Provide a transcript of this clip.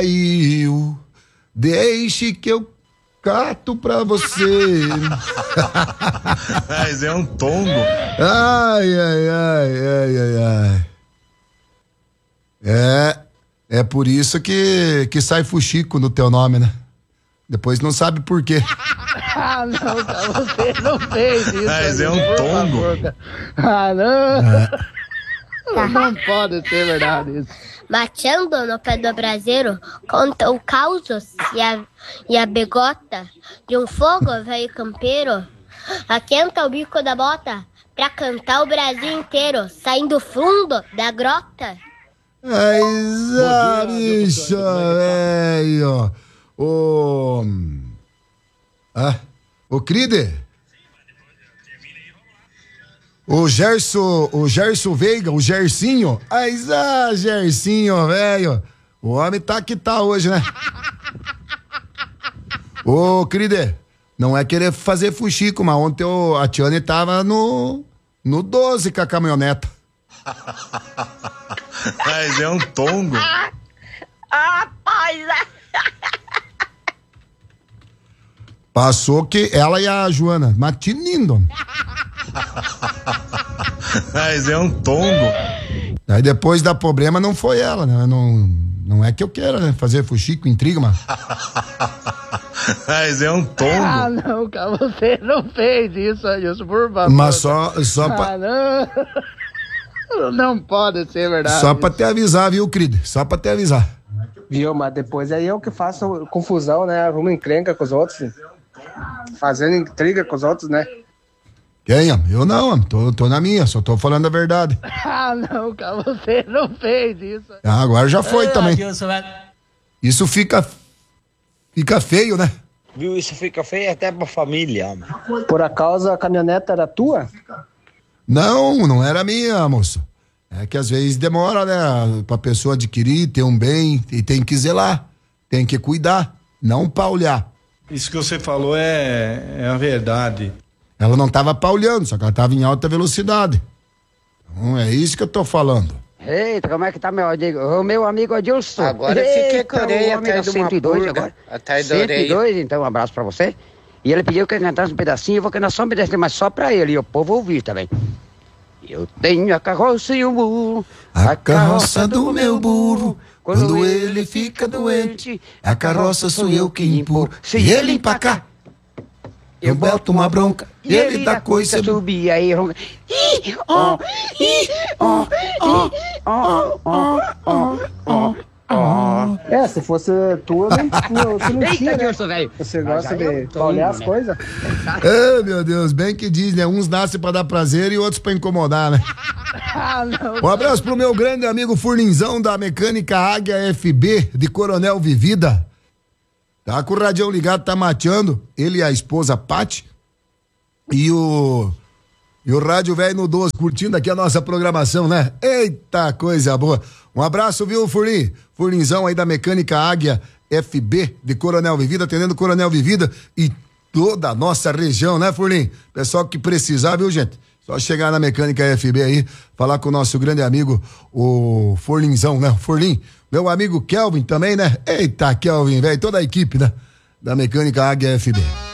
Deixe que eu cato pra você. Mas é um tombo. Ai. É por isso que sai fuxico no teu nome, né? Depois não sabe por quê. Ah, não, cara, você não fez isso. Mas é um tombo. Ah, não. Não pode ser verdade isso. Mateando no pé do braseiro, conta o causos e a begota de um fogo velho campeiro. Aquenta o bico da bota pra cantar o Brasil inteiro, saindo fundo da grota. Ai, bicha, velho. Ô Cride. O Gerson Veiga, o Gersinho. Ai, Gersinho, velho. O homem tá que tá hoje, né? Ô, Cride, não é querer fazer fuxico, mas ontem a Tiane tava no 12 com a caminhoneta. Mas é um tombo. Passou que ela e a Joana, mas tinindo. Mas é um tombo. Aí depois da problema não foi ela, né? Não é que eu queira, né? Fazer fuxico, intriga, mas... Mas é um tombo. Ah, não, cara, você não fez isso, por favor. Mas só pra... Ah, não. Não pode ser verdade. Só pra te avisar, viu, querido? Só pra te avisar. Viu, mas depois aí eu que faço confusão, né? Arrumo encrenca com os outros. Fazendo intriga com os outros, né? Quem? Eu não, tô na minha, só tô falando a verdade. Ah, não, cara, você não fez isso. Ah, agora já foi também. Isso fica feio, né? Viu, isso fica feio até pra família, homem. Por acaso a caminhoneta era tua? Não era minha, moço. É que às vezes demora, né? Pra pessoa adquirir, ter um bem, e tem que zelar, tem que cuidar, não paulhar. Isso que você falou é a verdade. Ela não tava paulhando, só que ela tava em alta velocidade. Então é isso que eu tô falando. Eita, como é que tá o meu amigo Adilson? Agora eu fiquei com a orelha atrás de uma 102 purga, agora. atrás da orelha. 102, então um abraço pra você. E ele pediu que eu cantasse um pedacinho, eu vou cantar só um pedacinho, mas só pra ele, e o povo ouvir também. Eu tenho a carroça e o burro, a carroça do meu burro, quando ele fica doente, a carroça sou eu que empurro. Se ele empacar, eu boto uma bronca e ele dá coisa. Subir aí, ronca. Se fosse tua, você não tinha, né? Velho. Você gosta de olhar as coisas? Ai, meu Deus, bem que diz, né? Uns nascem pra dar prazer e outros pra incomodar, né? Um abraço pro meu grande amigo Furninzão da Mecânica Águia FB de Coronel Vivida. Tá com o radião ligado, tá mateando. Ele e a esposa Pati. E o rádio velho no 12, curtindo aqui a nossa programação, né? Eita, coisa boa. Um abraço, viu, Furnin? Furninzão aí da Mecânica Águia FB de Coronel Vivida, atendendo Coronel Vivida e toda a nossa região, né, Furnin? Pessoal que precisar, viu, gente? Só chegar na Mecânica FB aí, falar com o nosso grande amigo, o Furninzão, né? Furnin, meu amigo Kelvin também, né? Eita, Kelvin, velho, toda a equipe, né? Da Mecânica Águia FB.